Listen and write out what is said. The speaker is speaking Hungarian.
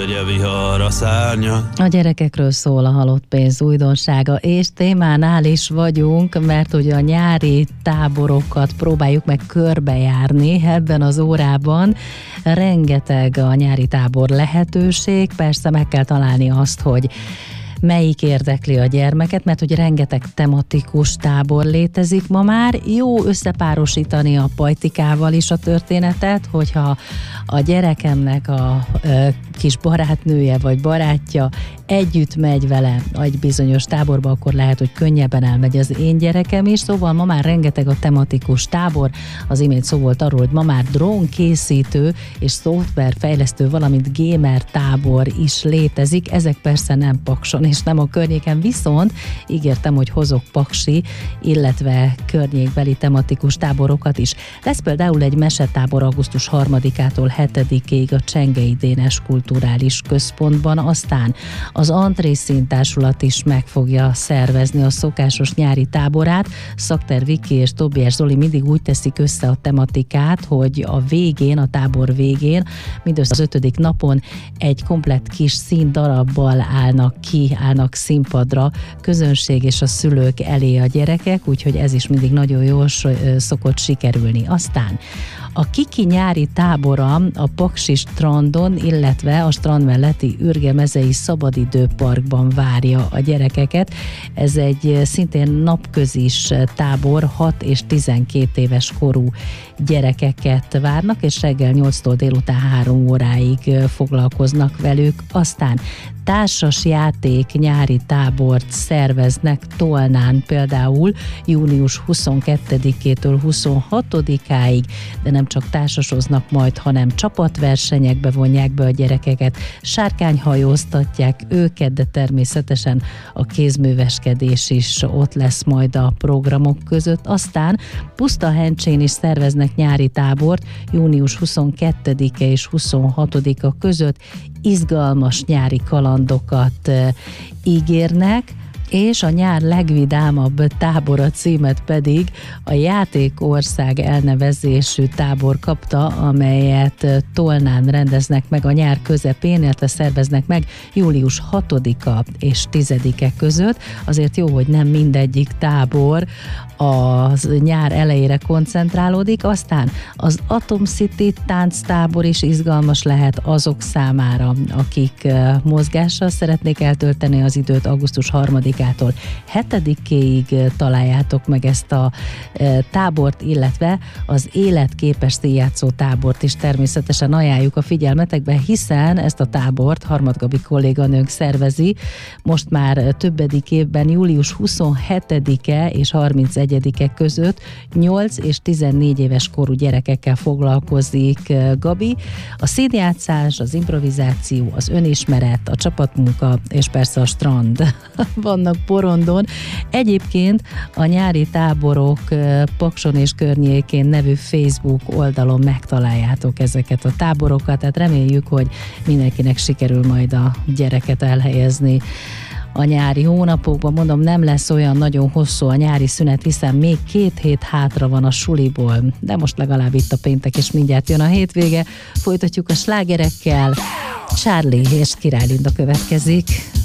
A gyerekekről szól a Halott pénz újdonsága, és témánál is vagyunk, mert ugye a nyári táborokat próbáljuk meg körbejárni ebben az órában. Rengeteg a nyári tábor lehetőség, persze meg kell találni azt, hogy melyik érdekli a gyermeket, mert hogy rengeteg tematikus tábor létezik ma már. Jó összepárosítani a pajtikával is a történetet, hogyha a gyerekemnek a kis barátnője vagy barátja együtt megy vele egy bizonyos táborba, akkor lehet, hogy könnyebben elmegy az én gyerekem is. Szóval ma már rengeteg a tematikus tábor. Az imént szó volt arról, hogy ma már drónkészítő és szoftverfejlesztő, valamint gamer tábor is létezik. Ezek persze nem Pakson és nem a környéken, viszont ígértem, hogy hozok paksi, illetve környékbeli tematikus táborokat is. Lesz például egy mesetábor augusztus 3-ától 7-ig a Csengei Dénes Kulturális Központban, aztán az Andrészín Társulat is meg fogja szervezni a szokásos nyári táborát. Szakter Viki és Tobiás Zoli mindig úgy teszik össze a tematikát, hogy a végén, a tábor végén, mindössze az 5. napon egy komplett kis színdarabbal állnak színpadra, közönség és a szülők elé a gyerekek, úgyhogy ez is mindig nagyon jól szokott sikerülni. Aztán a Kiki nyári tábora a Paksi strandon, illetve a strand melletti Ürge-mezei szabadidőparkban várja a gyerekeket. Ez egy szintén napközis tábor, 6 és 12 éves korú gyerekeket várnak, és reggel 8-tól délután 3 óráig foglalkoznak velük. Aztán társas játék nyári tábort szerveznek Tolnán például június 22-től 26-áig, de nem csak társasoznak majd, hanem csapatversenyekbe vonják be a gyerekeket, sárkányhajóztatják őket, de természetesen a kézműveskedés is ott lesz majd a programok között. Aztán Pusztahencsén is szerveznek nyári tábort június 22-e és 26-a között, izgalmas nyári kalandokat ígérnek, és a nyár legvidámabb tábora címet pedig a Játékország elnevezésű tábor kapta, amelyet Tolnán rendeznek meg a nyár közepén, illetve szerveznek meg július 6-a és 10-e között. Azért jó, hogy nem mindegyik tábor a nyár elejére koncentrálódik. Aztán az Atom City tánctábor is izgalmas lehet azok számára, akik mozgással szeretnék eltölteni az időt. Augusztus 3-ától 7-ig találjátok meg ezt a tábort, illetve az életképes színjátszó tábort is természetesen ajánljuk a figyelmetekbe, hiszen ezt a tábort Harmad Gabi kolléganőnk szervezi. Most már többedik évben július 27-e és 31-e között 8 és 14 éves korú gyerekekkel foglalkozik Gabi. A színjátszás, az improvizáció, az önismeret, a csapatmunka és persze a strand vannak porondon. Egyébként a nyári táborok Pakson és környékén nevű Facebook oldalon megtaláljátok ezeket a táborokat, tehát reméljük, hogy mindenkinek sikerül majd a gyereket elhelyezni a nyári hónapokban. Mondom, nem lesz olyan nagyon hosszú a nyári szünet, hiszen még 2 hét hátra van a suliból, de most legalább itt a péntek, és mindjárt jön a hétvége. Folytatjuk a slágerekkel. Charlie és Király Linda következik.